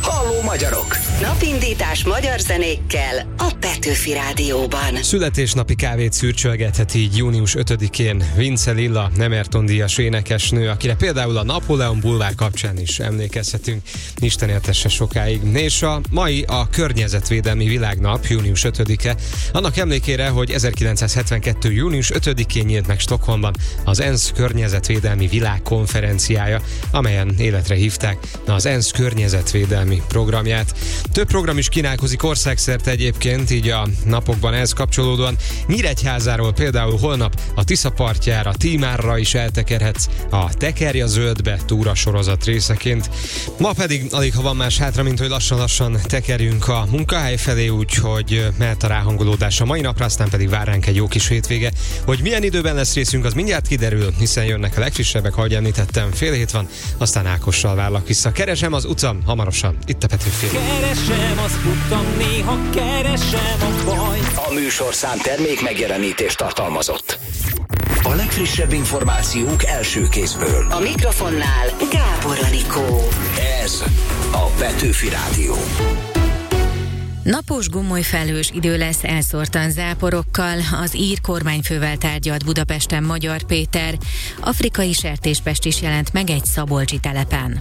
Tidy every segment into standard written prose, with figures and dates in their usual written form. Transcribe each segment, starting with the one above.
Halló magyarok! Napindítás magyar zenékkel a Petőfi Rádióban. Születésnapi kávét szürcsölgethet így június 5-én Vince Lilla, Emerton-díjas énekesnő, akire például a Napóleon bulvár kapcsán is emlékezhetünk. Isten éltesse sokáig. És a mai a Környezetvédelmi Világnap, június 5-e. Annak emlékére, hogy 1972. június 5-én nyílt meg Stockholmban az ENSZ Környezetvédelmi Világkonferenciája, amelyen életre hívták az ENSZ környezetvédelmi programját. Több program is kínálkozik országszerte egyébként, így a napokban ehhez kapcsolódóan Nyíregyházáról például holnap a Tisza partjára, Tímárra is eltekerhetsz a Tekerj a zöldbe túra sorozat részeként. Ma pedig alig ha van más hátra, mint hogy lassan-lassan tekerjünk a munkahely felé, úgyhogy mehet a ráhangolódás a mai napra, aztán pedig vár ránk egy jó kis hétvége. Hogy milyen időben lesz részünk, az mindjárt kiderül, hiszen jönnek a legfrissebbek, ahogy említettem, fél hét van, aztán Ákossal várlak vissza. Keresem az utcam, hamarosan, itt a Petőfi. Keresem az utam, néha keresem a baj. A műsorszám termék megjelenítést tartalmazott. A legfrissebb információk első kézből. A mikrofonnál Gábor Anikó. Ez a Petőfi Rádió. Napos, gomolyfelhős idő lesz elszórtan záporokkal, az ír kormányfővel tárgyalt Budapesten Magyar Péter. Afrikai sertéspest is jelent meg egy szabolcsi telepen.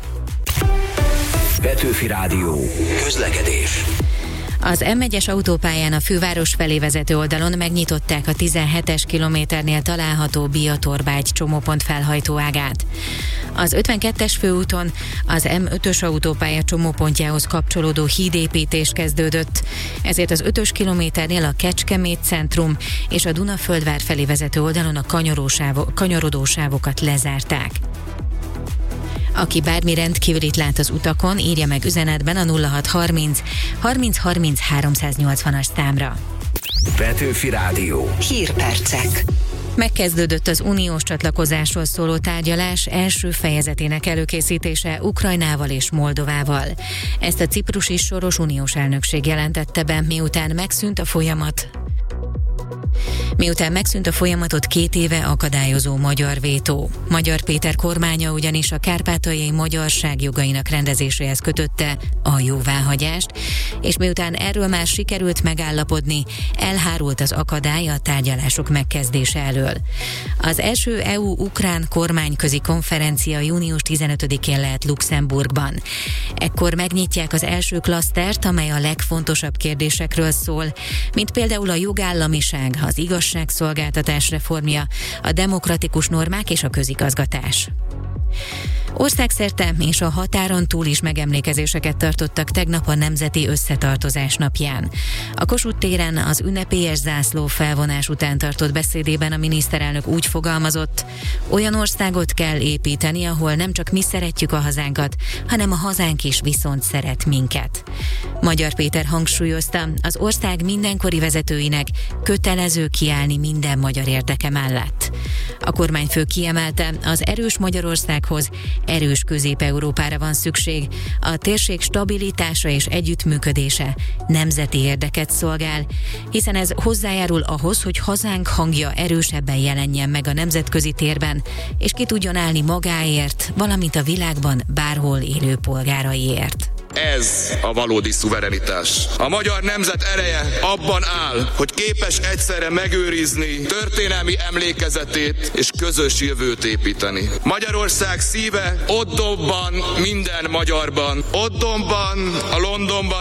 Petőfi Rádió. Közlekedés. Az M1-es autópályán a főváros felé vezető oldalon megnyitották a 17-es kilométernél található Bia-Torbágy csomópont felhajtóágát. Az 52-es főúton az M5-ös autópálya csomópontjához kapcsolódó hídépítés kezdődött, ezért az 5-ös kilométernél a Kecskemét centrum és a Dunaföldvár felé vezető oldalon a kanyarodó sávokat lezárták. Aki bármi rendkívülit lát az utakon, írja meg üzenetben a 0630 30 30 380-as számra. Petőfi Rádió. Hírpercek. Megkezdődött az uniós csatlakozásról szóló tárgyalás első fejezetének előkészítése Ukrajnával és Moldovával. Ezt a ciprusi soros uniós elnökség jelentette be, miután megszűnt a folyamatot 2 éve akadályozó magyar vétó. Magyar Péter kormánya ugyanis a kárpátaljai magyarság jogainak rendezéséhez kötötte a jóváhagyást, és miután erről már sikerült megállapodni, elhárult az akadály a tárgyalások megkezdése elől. Az első EU-ukrán kormányközi konferencia június 15-én lehet Luxemburgban. Ekkor megnyitják az első klasztert, amely a legfontosabb kérdésekről szól, mint például a jogállamiság, az igazságszolgáltatás reformja, a demokratikus normák és a közigazgatás. Országszerte és a határon túl is megemlékezéseket tartottak tegnap a Nemzeti Összetartozás napján. A Kossuth téren az ünnepélyes zászló felvonás után tartott beszédében a miniszterelnök úgy fogalmazott: olyan országot kell építeni, ahol nem csak mi szeretjük a hazánkat, hanem a hazánk is viszont szeret minket. Magyar Péter hangsúlyozta, az ország mindenkori vezetőinek kötelező kiállni minden magyar érdeke mellett. A kormányfő kiemelte, az erős Magyarországhoz erős Közép-Európára van szükség, a térség stabilitása és együttműködése nemzeti érdeket szolgál, hiszen ez hozzájárul ahhoz, hogy hazánk hangja erősebben jelenjen meg a nemzetközi térben, és ki tudjon állni magáért, valamint a világban bárhol élő polgáraiért. Ez a valódi szuverenitás. A magyar nemzet ereje abban áll, hogy képes egyszerre megőrizni történelmi emlékezetét és közös jövőt építeni. Magyarország szíve ott dobban minden magyarban. Ott dobban a Londonban